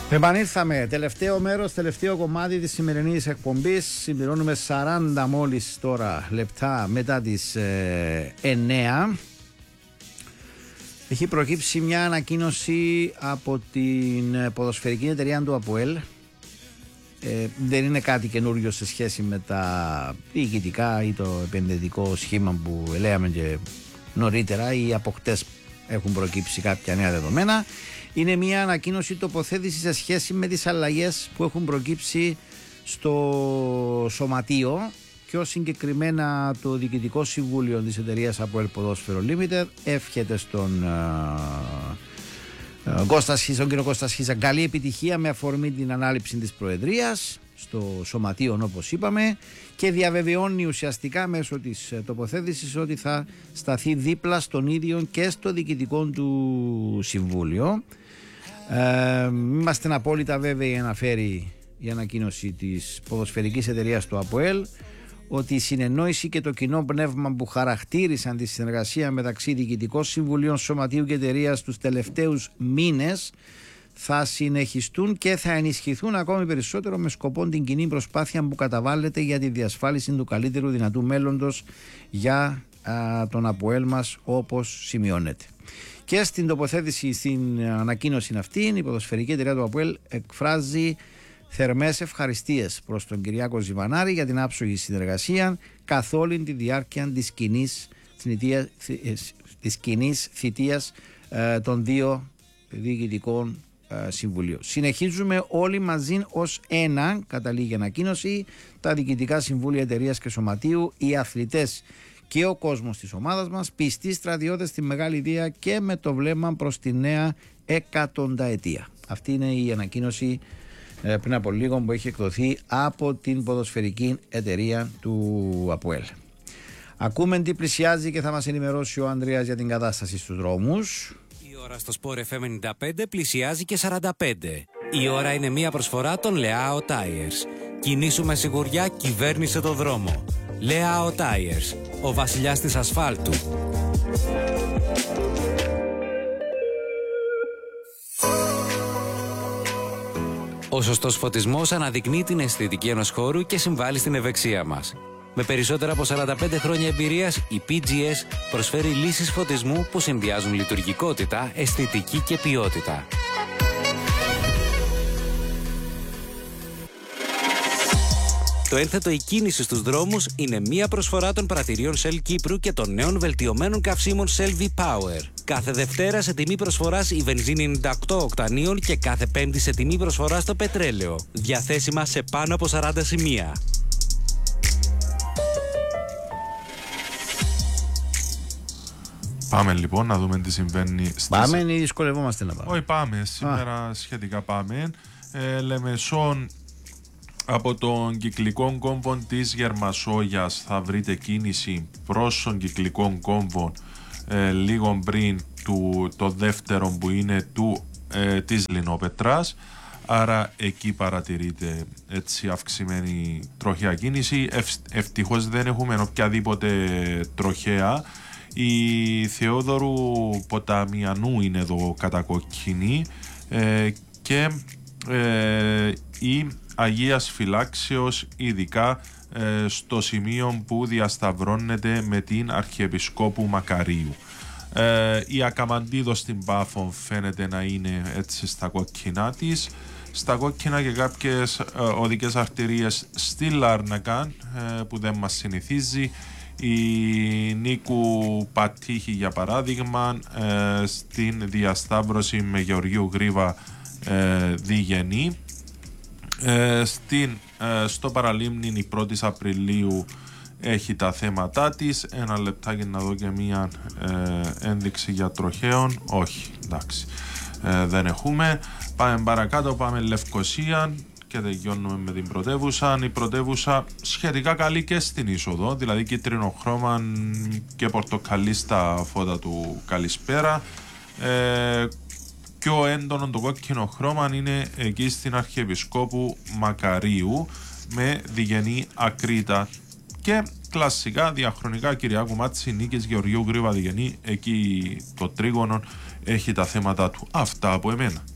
Επανήλθαμε. Τελευταίο μέρος, τελευταίο κομμάτι της σημερινής εκπομπής. Συμπληρώνουμε 40 μόλις τώρα λεπτά μετά τις 9. Έχει προκύψει μια ανακοίνωση από την ποδοσφαιρική εταιρεία του ΑΠΟΕΛ. Δεν είναι κάτι καινούριο σε σχέση με τα διοικητικά ή το επενδυτικό σχήμα που λέμε και νωρίτερα, ή από χτες έχουν προκύψει κάποια νέα δεδομένα. Είναι μια ανακοίνωση τοποθέτηση σε σχέση με τις αλλαγές που έχουν προκύψει στο σωματείο, πιο συγκεκριμένα το Διοικητικό Συμβούλιο της εταιρείας ΑΠΟΕΛ Ποδόσφαιρο Limited εύχεται στον κύριο Κώστα Σχίζα καλή επιτυχία με αφορμή την ανάληψη της Προεδρίας στο σωματείο, όπως είπαμε, και διαβεβαιώνει ουσιαστικά μέσω της τοποθέτησης ότι θα σταθεί δίπλα στον ίδιο και στο Διοικητικό του Συμβούλιο. Είμαστε απόλυτα βέβαιοι, αναφέρει η ανακοίνωση της ποδοσφαιρικής εταιρείας του ΑΠΟΕΛ, ότι η συνεννόηση και το κοινό πνεύμα που χαρακτήρισαν τη συνεργασία μεταξύ Διοικητικών Συμβουλίων, Σωματείου και εταιρείας τους τελευταίους μήνες θα συνεχιστούν και θα ενισχυθούν ακόμη περισσότερο με σκοπό την κοινή προσπάθεια που καταβάλλεται για τη διασφάλιση του καλύτερου δυνατού μέλλοντος για τον ΑΠΟΕΛ μας, όπως σημειώνεται. Και στην τοποθέτηση, στην ανακοίνωση αυτή, η ποδοσφαιρική εταιρεία του ΑΠΟΕΛ εκφράζει θερμές ευχαριστίες προς τον Κυριάκο Ζιβανάρη για την άψογη συνεργασία καθ' όλη τη διάρκεια της κοινής θητείας των δύο διοικητικών συμβουλίων. Συνεχίζουμε όλοι μαζί ως ένα, καταλήγει η ανακοίνωση, τα διοικητικά συμβούλια εταιρείας και σωματείου, οι αθλητές και ο κόσμος της ομάδας μας, πιστοί στρατιώτες στη μεγάλη ιδέα και με το βλέμμα προς τη νέα εκατονταετία. Αυτή είναι η ανακοίνωση πριν από λίγο που έχει εκδοθεί από την ποδοσφαιρική εταιρεία του ΑΠΟΕΛ. Ακούμε τι πλησιάζει και θα μας ενημερώσει ο Ανδρέας για την κατάσταση στους δρόμους. Η ώρα στο Sport FM 95 πλησιάζει και 45. Η ώρα είναι μια προσφορά των Leao Tires. Κινήσου με σιγουριά, κυβέρνησε το δρόμο. Leao Tires, ο βασιλιάς της ασφάλτου. Ο σωστός φωτισμός αναδεικνύει την αισθητική ενός χώρου και συμβάλλει στην ευεξία μας. Με περισσότερα από 45 χρόνια εμπειρίας, η PGS προσφέρει λύσεις φωτισμού που συνδυάζουν λειτουργικότητα, αισθητική και ποιότητα. Το ένθετο η κίνηση στους δρόμους είναι μία προσφορά των πρατηρίων Shell Κύπρου και των νέων βελτιωμένων καυσίμων Shell V-Power. Κάθε Δευτέρα σε τιμή προσφοράς η βενζίνη 98 οκτανίων και κάθε Πέμπτη σε τιμή προσφοράς το πετρέλαιο. Διαθέσιμα σε πάνω από 40 σημεία. Πάμε λοιπόν να δούμε τι συμβαίνει στις... Πάμε ή δυσκολευόμαστε να πάμε? Όχι, πάμε. Σήμερα σχετικά πάμε. Λεμεσόν, από τον κυκλικό κόμβο της Γερμασόγιας θα βρείτε κίνηση προς τον κυκλικό κόμβο λίγο πριν το δεύτερο που είναι της Λινόπετρας. Άρα εκεί παρατηρείται έτσι αυξημένη τροχαία κίνηση. Ευτυχώς δεν έχουμε οποιαδήποτε τροχαία. Η Θεόδωρου Ποταμιανού είναι εδώ κατακόκκινη και η Αγίας Φυλάξεως, ειδικά στο σημείο που διασταυρώνεται με την Αρχιεπισκόπου Μακαρίου. Η Ακαμαντίδο στην Πάφο φαίνεται να είναι έτσι στα κόκκινά της. Στα κόκκινα και κάποιες οδικές αρτηρίες στη Λάρνακα που δεν μας συνηθίζει. Η Νίκου Πατήχη για παράδειγμα στην διασταύρωση με Γεωργίου Γρίβα Διγενή. Στο Παραλίμνη η 1η Απριλίου έχει τα θέματά της. Ένα λεπτάκι να δω και μία ένδειξη για τροχαίων. Όχι, εντάξει, δεν έχουμε. Πάμε παρακάτω, πάμε Λευκοσία και τελειώνουμε με την πρωτεύουσα. Η πρωτεύουσα σχετικά καλή και στην είσοδο, δηλαδή κίτρινο χρώμα και πορτοκαλί στα φώτα του καλησπέρα. Πιο έντονο το κόκκινο χρώμα είναι εκεί στην Αρχιεπισκόπου Μακαρίου με Διγενή Ακρίτα. Και κλασικά διαχρονικά Κυριάκου Μάτση Νίκης Γεωργίου Γρίβα Διγενή, εκεί το τρίγωνο έχει τα θέματα του. Αυτά από εμένα.